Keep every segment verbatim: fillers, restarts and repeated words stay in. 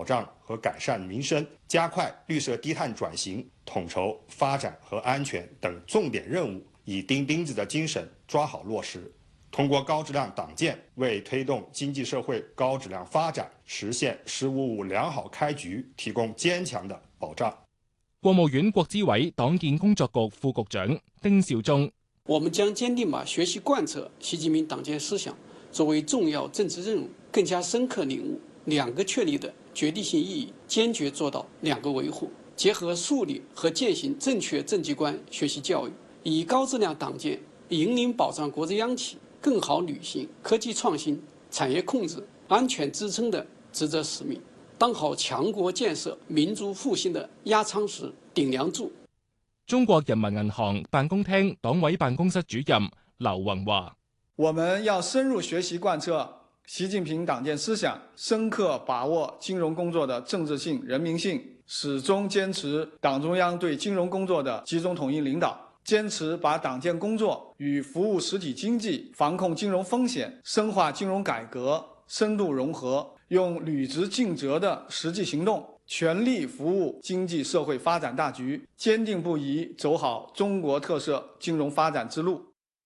保障和改善民生，加快绿色低碳转型，统筹发展和安全等重点任务，以钉钉子的精神抓好落实。通过高质量党建，为推动经济社会高质量发展、实现“十五五”良好开局提供坚强的保障。 國務院國資委黨建工作局副局長丁肇中： 我們將堅定把學習貫徹習近平黨建思想作為重要政治任務，更加深刻領悟兩個確立的決定性意義，堅決做到兩個維護，結合樹立和踐行正確政績觀學習教育，以高質量黨建引領保障國資央企更好履行科技創新、產業控制、安全支撐的職責使命，當好強國建設、民族復興的壓艙石、頂梁柱。 中國人民銀行辦公廳黨委辦公室主任劉宏話： 我們要深入學習貫徹習近平黨建思想，深刻把握金融工作的政治性、人民性，始終堅持黨中央對金融工作的集中統一領導，堅持把黨建工作與服務實體經濟、防控金融風險、深化金融改革深度融合，用履職盡責的實際行動，全力服務經濟社會發展大局，堅定不移走好中國特色金融發展之路。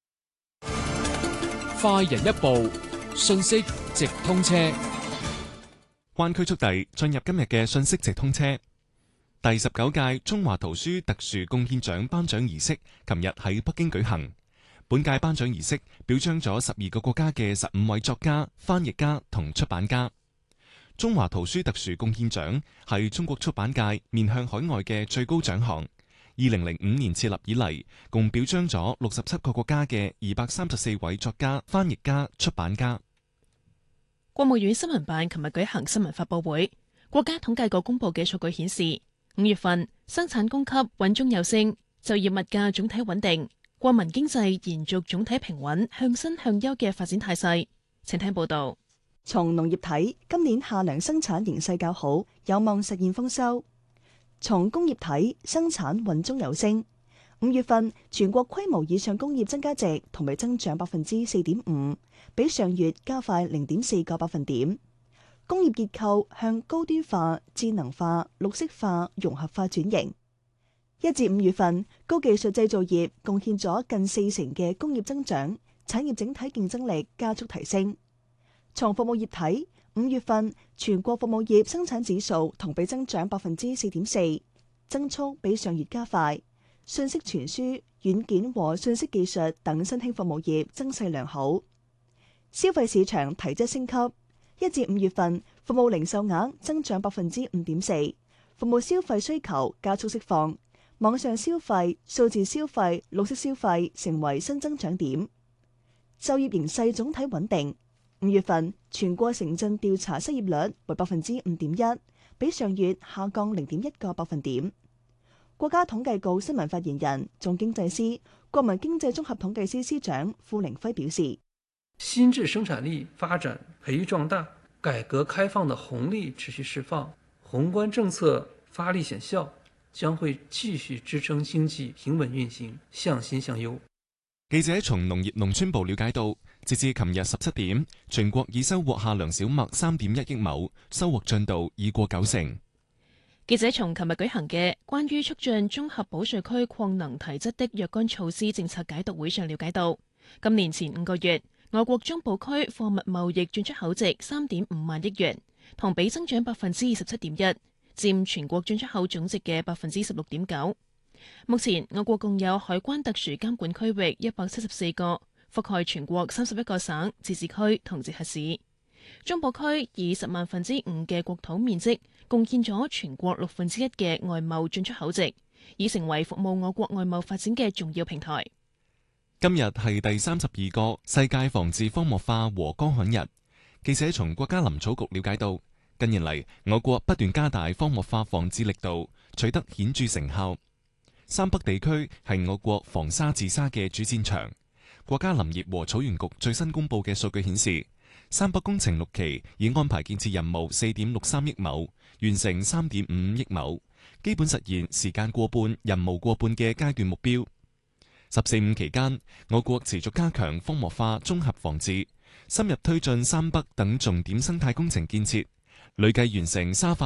快人一步，信息直通車。 灣區速遞進入今日嘅信息直通車。第十九屆中華圖書特殊貢獻獎頒獎儀式，琴日喺北京舉行。本屆頒獎儀式表彰咗十二個國家嘅十五位作家、翻譯家同出版家。中華圖書特殊貢獻獎係中國出版界面向海外嘅最高獎項。二零零五年設立以嚟，共表彰咗六十七個國家嘅二百三十四位作家、翻譯家、出版家。 國務院新聞辦琴日舉行新聞發佈會，國家統計局公布嘅數據顯示，五月份生產供給穩中有升，就業物價總體穩定，國民經濟延續總體平穩向新向優嘅發展態勢。請聽報道。 從農業睇，今年夏糧生產形勢較好，有望實現豐收。從工業睇，生產穩中有升。五月份全國規模以上工業增加值同比增長百分之四點五，比上月加快零點四個百分點。工業結構向高端化、智能化、綠色化、融合化轉型。一至五月份，高技術製造業貢獻咗近四成嘅工業增長，產業整體競爭力加速提升。從服務業睇，五月份全國服務業生產指數同比增長百分之四點四，增速比上月加快。信息傳輸、軟件和信息技術等新興服務業增勢良好。消費市場提質升級，一至五月份服務零售額增長百分之五點四，服務消費需求加速釋放，網上消費、數字消費、綠色消費成為新增長點。就業形勢總體穩定。五月份全國城鎮調查失業率為百分之五點一，比上月下降零點一個百分點。國家統計局新聞發言人、總經濟師、國民經濟綜合統計司司長傅凌輝表示： 新質生產力發展培育壯大，改革開放的紅利持續釋放，宏觀政策發力顯效，將會繼續支撐經濟平穩運行，向新向優。 記者從農業農村部了解到，截至琴日十七點，全國已收穫夏糧小麥三點一億畝，收穫進度已過九成。 記者從琴日舉行嘅關於促進綜合保稅區擴能提質的若干措施政策解讀會上了解到，今年前五個月，我國中保區貨物貿易進出口值三點五萬億元，同比增長百分之二十七點一，佔全國進出口總值嘅百分之十六點九。目前，我國共有海關特殊監管區域一百七十四個，覆蓋全國三十一個省、自治區同直轄市。中保區以十萬分之五嘅國土面積，貢獻咗全國六分之一嘅外貿進出口值，已成為服務我國外貿發展嘅重要平台。 今日係第三十二個世界防治荒漠化和乾旱日。記者從國家林草局了解到，近年嚟我國不斷加大荒漠化防治力度，取得顯著成效。三北地區係我國防沙治沙嘅主戰場。國家林業和草原局最新公布嘅數據顯示，三北工程六期已安排建設任務四點六三億畝，完成三點五億畝，基本實現時間過半、任務過半嘅階段目標。十四五期間，我國持續加強荒漠化綜合防治，深入推進三北等重點生態工程建設，累計完成沙化